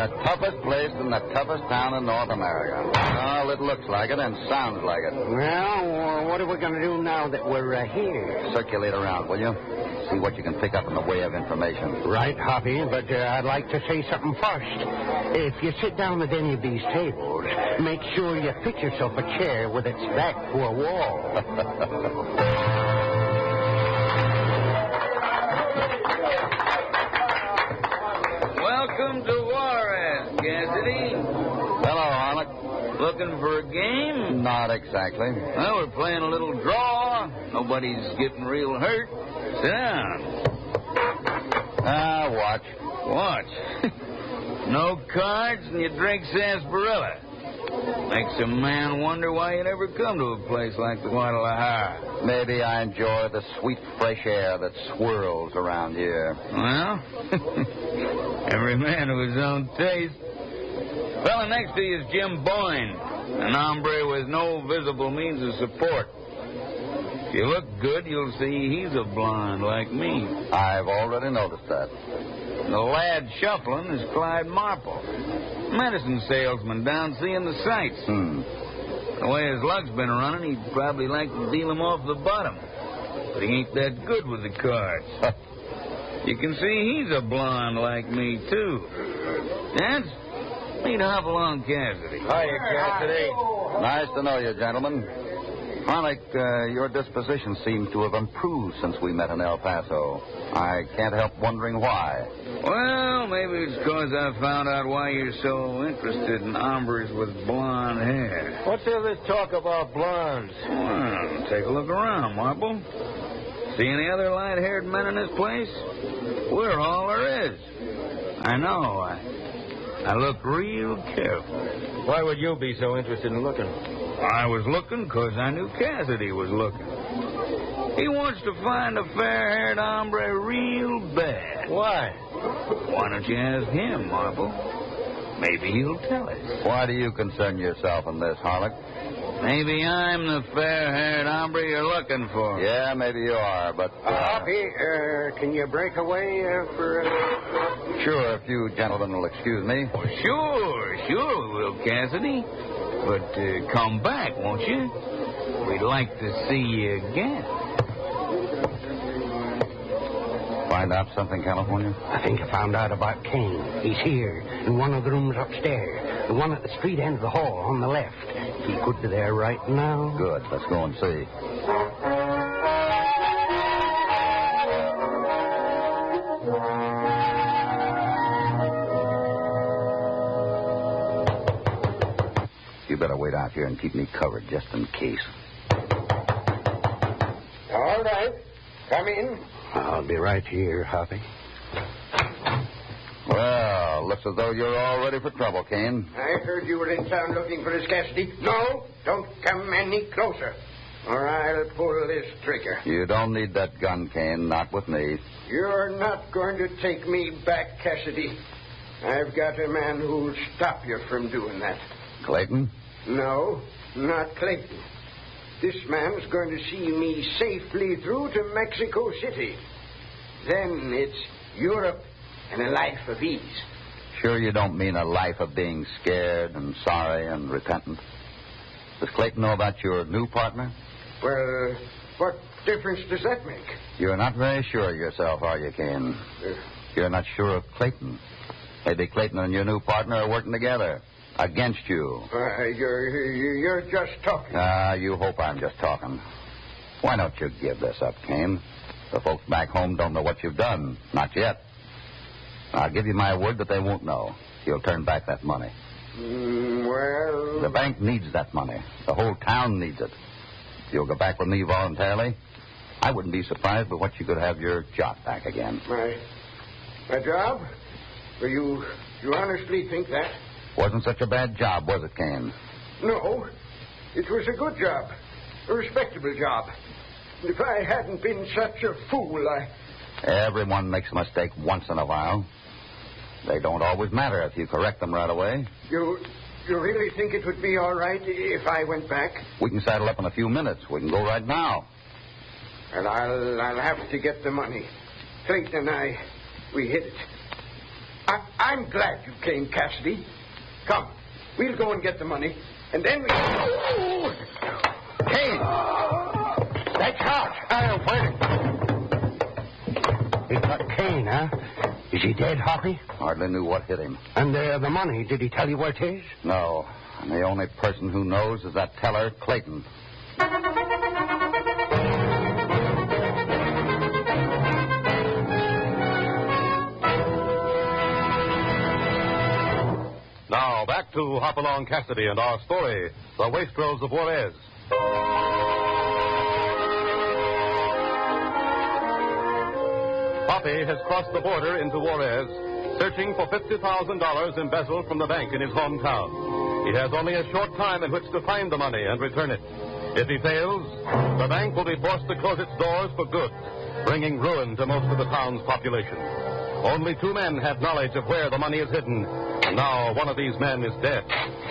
The toughest place in the toughest town in North America. Well, it looks like it and sounds like it. Well, what are we going to do now that we're here? Circulate around, will you? See what you can pick up in the way of information. Right, Hoppy, but I'd like to say something first. If you sit down at any of these tables, make sure you pick yourself a chair with its back to a wall. Welcome to Juarez, Cassidy. Hello, Harlock. Looking for a game? Not exactly. Well, we're playing a little draw. Nobody's getting real hurt. Sit down. Watch. Watch. No cards and you drink sarsaparilla. Makes a man wonder why you'd ever come to a place like the Guadalajara. Maybe I enjoy the sweet, fresh air that swirls around here. Well, every man to his own taste. Fella next to you is Jim Boyne, an hombre with no visible means of support. If you look good, you'll see he's a blonde like me. I've already noticed that. The lad shuffling is Clyde Marple, medicine salesman down seeing the sights. The way his luck's been running, he'd probably like to deal him off the bottom. But he ain't that good with the cards. You can see he's a blonde like me, too. Nance, meet Hopalong Cassidy. Hiya, Cassidy. Nice to know you, gentlemen. Harlock, your disposition seems to have improved since we met in El Paso. I can't help wondering why. Well, maybe it's because I found out why you're so interested in hombres with blonde hair. What's all this talk about blondes? Well, take a look around, Marple. See any other light-haired men in this place? We're all there is. I know. I look real careful. Why would you be so interested in looking? I was looking because I knew Cassidy was looking. He wants to find a fair-haired hombre real bad. Why? Why don't you ask him, Marple? Maybe he'll tell us. Why do you concern yourself in this, Harlock? Maybe I'm the fair-haired hombre you're looking for. Yeah, maybe you are, but... Hoppy, can you break away for... Sure, if you gentlemen will excuse me. Oh, sure we will, Cassidy. But come back, won't you? We'd like to see you again. Find out something, California? I think I found out about Kane. He's here, in one of the rooms upstairs. The one at the street end of the hall on the left. He could be there right now. Good. Let's go and see. You better wait out here and keep me covered just in case. All right. Come in. I'll be right here, Hoppy. Well, looks as though you're all ready for trouble, Kane. I heard you were in town looking for this Cassidy. No, don't come any closer, or I'll pull this trigger. You don't need that gun, Kane. Not with me. You're not going to take me back, Cassidy. I've got a man who'll stop you from doing that. Clayton? No, not Clayton. This man's going to see me safely through to Mexico City. Then it's Europe and a life of ease. Sure you don't mean a life of being scared and sorry and repentant? Does Clayton know about your new partner? Well, what difference does that make? You're not very sure of yourself, are you, Kane? You're not sure of Clayton. Maybe Clayton and your new partner are working together. Against you. You're just talking. You hope I'm just talking. Why don't you give this up, Kane? The folks back home don't know what you've done. Not yet. I'll give you my word that they won't know. You'll turn back that money. Well... The bank needs that money. The whole town needs it. If you'll go back with me voluntarily, I wouldn't be surprised but what you could have your job back again. My job? Well, you honestly think that? Wasn't such a bad job, was it, Kane? No. It was a good job. A respectable job. And if I hadn't been such a fool, Everyone makes a mistake once in a while. They don't always matter if you correct them right away. You really think it would be all right if I went back? We can saddle up in a few minutes. We can go right now. And I'll have to get the money. Clayton and we hit it. I I'm glad you came, Cassidy. Come, we'll go and get the money, and then we... Kane! That's hot. Where? It got Kane, huh? Is he dead, Hoppy? Hardly knew what hit him. And the money, did he tell you where it is? No. And the only person who knows is that teller, Clayton. Now, back to Hopalong Cassidy and our story, The Wastrels of Juarez. Hoppy has crossed the border into Juarez, searching for $50,000 embezzled from the bank in his hometown. He has only a short time in which to find the money and return it. If he fails, the bank will be forced to close its doors for good, bringing ruin to most of the town's population. Only 2 men have knowledge of where the money is hidden, and now one of these men is dead.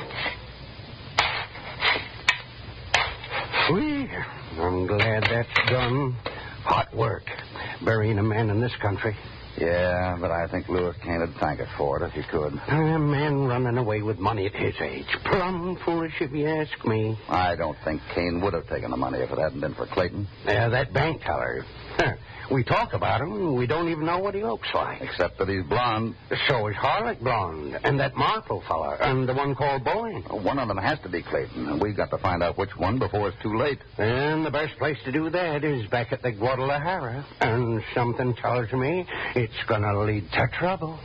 I'm glad that's done. Hot work, burying a man in this country. Yeah, but I think Lewis Kane would thank us for it if he could. A man running away with money at his age. Plumb foolish if you ask me. I don't think Kane would have taken the money if it hadn't been for Clayton. That bank teller. We talk about him, we don't even know what he looks like. Except that he's blonde. So is Harlock blonde, and that Marple fella, and the one called Boyne. One of them has to be Clayton, and we've got to find out which one before it's too late. And the best place to do that is back at the Guadalajara. And something tells me it's going to lead to trouble.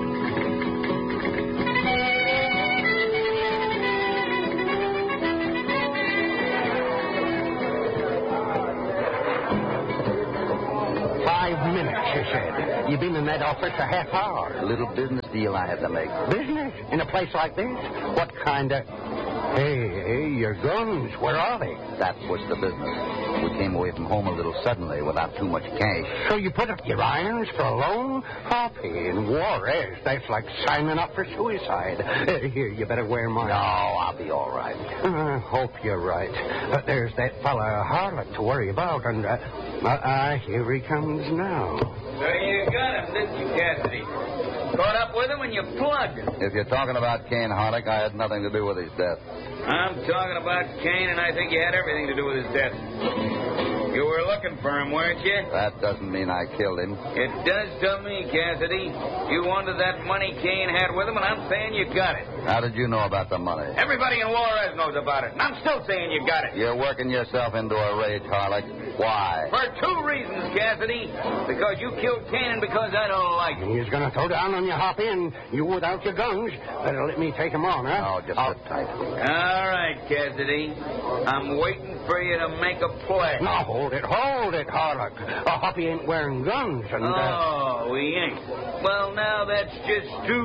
5 minutes, you said. You've been in that office a half hour. A little business deal I had to make. Business? In a place like this? What kind of... Hey, your guns, where are they? That was the business. We came away from home a little suddenly without too much cash. So you put up your irons for a loan? Hoppy, in Juarez, that's like signing up for suicide. Here, you better wear mine. No, I'll be all right. I hope you're right. But there's that fella Harlock to worry about, and here he comes now. So you got him, didn't you, Cassidy? Caught up with him and you plugged him. If you're talking about Kane Harlock, I had nothing to do with his death. I'm talking about Kane, and I think you had everything to do with his death. You were looking for him, weren't you? That doesn't mean I killed him. It does to me, Cassidy. You wanted that money Kane had with him, and I'm saying you got it. How did you know about the money? Everybody in Juarez knows about it, and I'm still saying you got it. You're working yourself into a rage, Harlock. Why? For 2 reasons, Cassidy. Because you killed Kane and because I don't like him. He's going to throw down on you, Hoppy, and you without your guns. Better let me take him on, huh? No, just sit tight. All right, Cassidy. I'm waiting for you to make a play. Now, hold it, Harlock. Hoppy ain't wearing guns, and... Oh, he ain't. Well, now that's just too...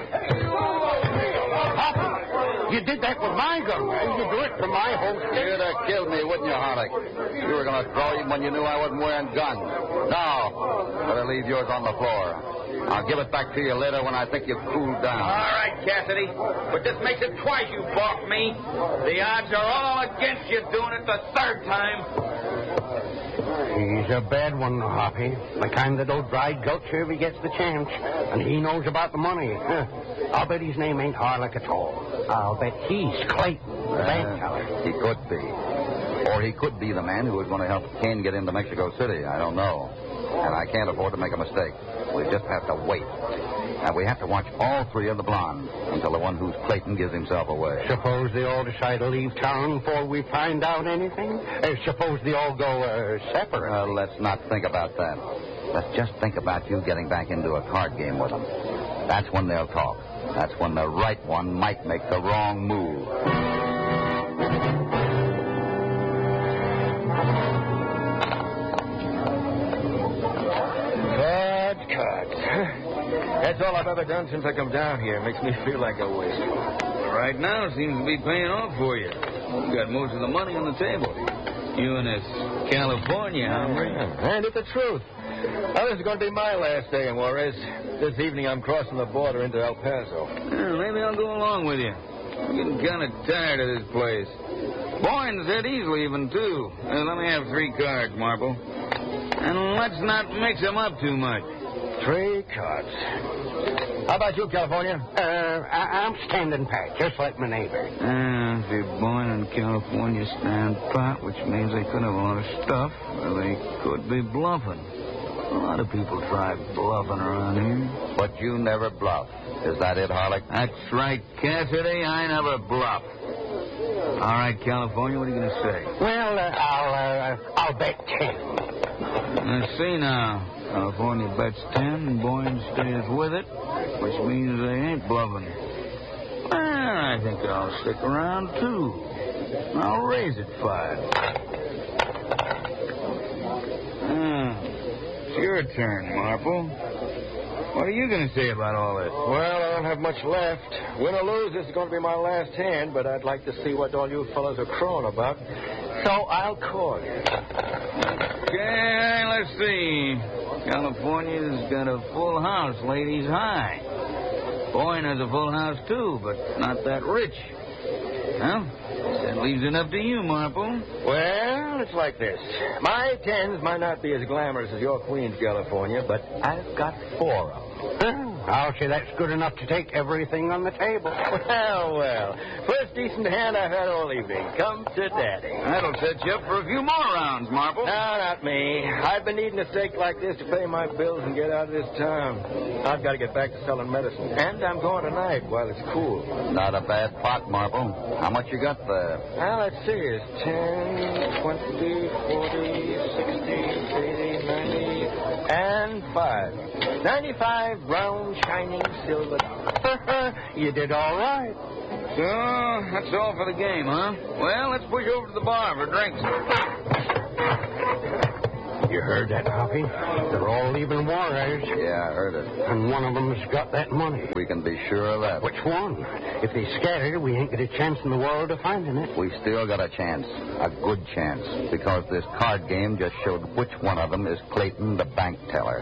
Hoppy, you did that with my gun. You do it from my holster. You'd have killed me, wouldn't you, Harlock? You were going to throw him when you knew I wasn't wearing guns. Now, better leave yours on the floor. I'll give it back to you later when I think you've cooled down. All right, Cassidy. But this makes it twice you balked me. The odds are all against you doing it the 3rd time. He's a bad one, Hoppy. The kind that'll dry gulch you if he gets the chance. And he knows about the money. I'll bet his name ain't Harlock at all. I'll bet he's Clayton, the bank teller. He could be. Or he could be the man who was going to help Kane get into Mexico City. I don't know. And I can't afford to make a mistake. We just have to wait. And we have to watch all 3 of the blondes until the one who's Clayton gives himself away. Suppose they all decide to leave town before we find out anything? Suppose they all go separate? Let's not think about that. Let's just think about you getting back into a card game with them. That's when they'll talk. That's when the right one might make the wrong move. Cards. That's all I've ever done since I come down here. It makes me feel like a waste. Right now it seems to be paying off for you. You got most of the money on the table. You and this California, hombre. And it's the truth. Now, this is going to be my last day in Juarez. This evening I'm crossing the border into El Paso. Maybe I'll go along with you. I'm getting kind of tired of this place. Boyne said he's leaving, too. Let me have 3 cards, Marple. And let's not mix them up too much. 3 cards. How about you, California? I'm standing pat, just like my neighbor. If you're born in California, stand pat, which means they could have a lot of stuff, or they could be bluffing. A lot of people try bluffing around here. But you never bluff. Is that it, Harlock? That's right, Cassidy. I never bluff. All right, California, what are you going to say? Well, I'll bet 10. Let's see now. California bets 10, and Boyne stays with it, which means they ain't bluffing. Well, I think I'll stick around, too. I'll raise it 5. It's your turn, Marple. What are you going to say about all this? Well, I don't have much left. Win or lose, this is going to be my last hand, but I'd like to see what all you fellas are crowing about. So I'll call you. Okay, let's see. California's got a full house, ladies high. Boyne has a full house, too, but not that rich. Well, that leaves it up to you, Marple. Well, it's like this. My 10s might not be as glamorous as your Queen's, California, but I've got 4 of them. I'll say that's good enough to take everything on the table. Well. First decent hand I've had all evening. Come to Daddy. That'll set you up for a few more rounds, Marple. No, not me. I've been needing a stake like this to pay my bills and get out of this town. I've got to get back to selling medicine. And I'm going tonight while it's cool. Not a bad pot, Marple. How much you got there? Well, let's see. It's 10, 20, 40, 60, 80, 90, and 5. 95 brown, shining silver dollars. You did all right. So, that's all for the game, huh? Well, let's push over to the bar for drinks. You heard that, Hoppy? They're all leaving Juarez. Yeah, I heard it. And one of them's got that money. We can be sure of that. Which one? If they scatter, we ain't got a chance in the world of finding it. We still got a chance. A good chance. Because this card game just showed which one of them is Clayton, the bank teller.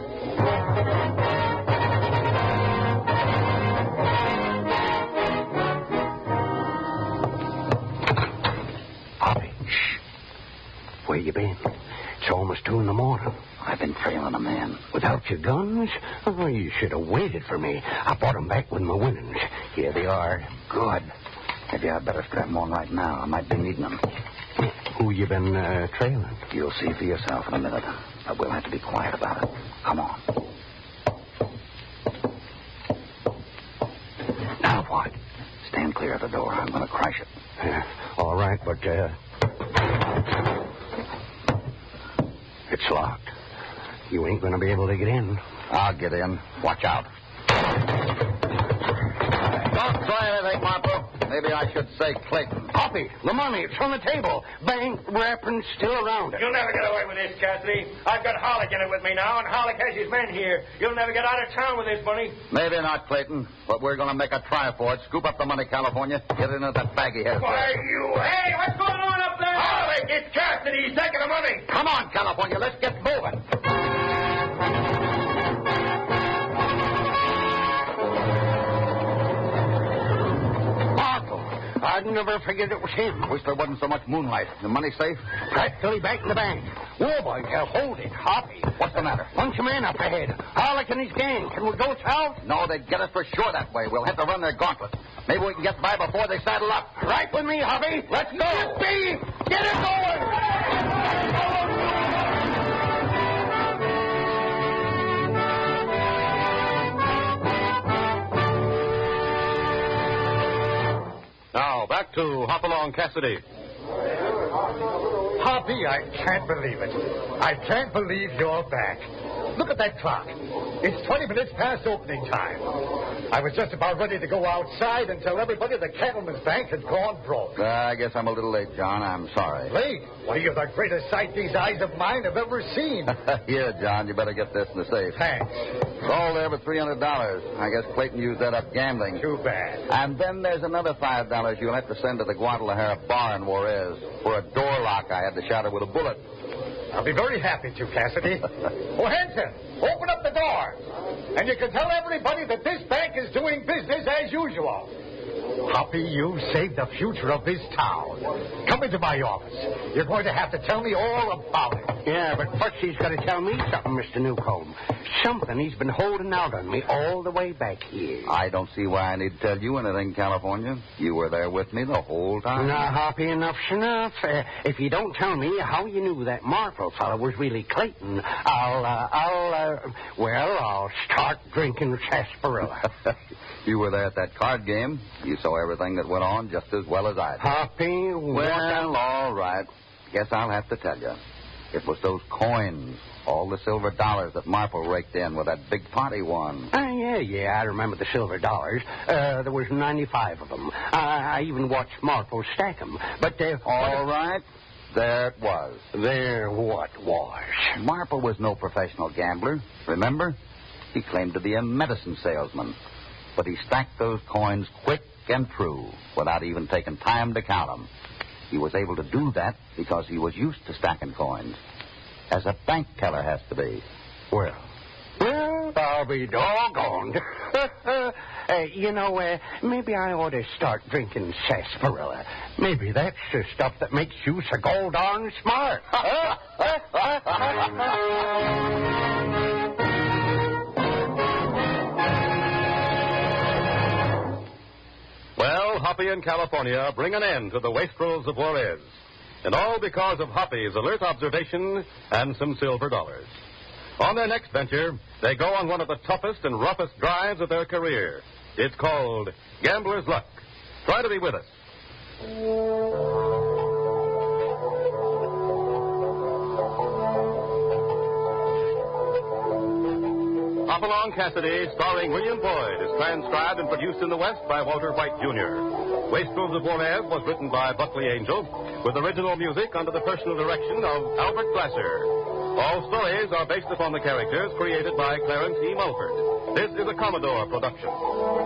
Hoppy, shh. Where you been? It's almost 2 in the morning. I've been trailing a man. Without your guns? Oh, you should have waited for me. I brought 'em back with my winnings. Here they are. Good. Maybe I'd better strap 'em on right now. I might be needing them. Who you been trailing? You'll see for yourself in a minute. But we'll have to be quiet about it. Come on. Now what? Stand clear of the door. I'm going to crash it. All right, but it's locked. You ain't going to be able to get in. I'll get in. Watch out. Don't try anything, Marple. Maybe I should say Clayton. Hoppy, the money, it's on the table. Bank wrapping still around it. You'll never get away with this, Cassidy. I've got Harlock in it with me now, and Harlock has his men here. You'll never get out of town with this money. Maybe not, Clayton, but we're going to make a try for it. Scoop up the money, California. Get into that bag he has there. Hey, what's going on up there? Harlock, it's Cassidy. He's taking the money. Come on, California. Let's get moving. I'd never figured it was him. Wish there wasn't so much moonlight. The money safe? Practically back in the bank. Whoa, boy, hold it. Hoppy. What's the matter? Bunch of men up ahead. Harlock and his gang. Can we go south? No, they'd get us for sure that way. We'll have to run their gauntlet. Maybe we can get by before they saddle up. Right with me, Hoppy. Let's go. Get it going. Now, back to Hopalong Cassidy. Hoppy, I can't believe it. I can't believe you're back. Look at that clock. It's 20 minutes past opening time. I was just about ready to go outside and tell everybody the Cattleman's Bank had gone broke. I guess I'm a little late, John. I'm sorry. Late? Well, you're the greatest sight these eyes of mine have ever seen. Here, John, you better get this in the safe. Thanks. It's all there but $300. I guess Clayton used that up gambling. Too bad. And then there's another $5 you'll have to send to the Guadalajara bar in Juarez for a door lock I had to shatter with a bullet. I'll be very happy to, Cassidy. Oh, Henson, open up the door. And you can tell everybody that this bank is doing business as usual. Hoppy, you saved the future of this town. Come into my office. You're going to have to tell me all about it. Yeah, but first he's got to tell me something, Mr. Newcomb. Something he's been holding out on me all the way back here. I don't see why I need to tell you anything, California. You were there with me the whole time. Now, Hoppy, enough's enough. If you don't tell me how you knew that Marple fellow was really Clayton, I'll start drinking sarsaparilla. You were there at that card game. You saw everything that went on just as well as I did. Hoppy, Well, all right. Guess I'll have to tell you. It was those coins, all the silver dollars that Marple raked in with that big party won. Yeah, I remember the silver dollars. There was 95 of them. I even watched Marple stack them. But, all right. There it was. There what was? Marple was no professional gambler, remember? He claimed to be a medicine salesman. But he stacked those coins quick and true without even taking time to count them. He was able to do that because he was used to stacking coins, as a bank teller has to be. Well, I'll be doggone. Maybe I ought to start drinking sarsaparilla. Maybe that's the stuff that makes you so gold darn smart. Well, Hoppy and California bring an end to the wastrels of Juarez. And all because of Hoppy's alert observation and some silver dollars. On their next venture, they go on one of the toughest and roughest drives of their career. It's called Gambler's Luck. Try to be with us. Hopalong Cassidy, starring William Boyd, is transcribed and produced in the West by Walter White, Jr. Wastrels of Juarez was written by Buckley Angel, with original music under the personal direction of Albert Glasser. All stories are based upon the characters created by Clarence E. Mulford. This is a Commodore production.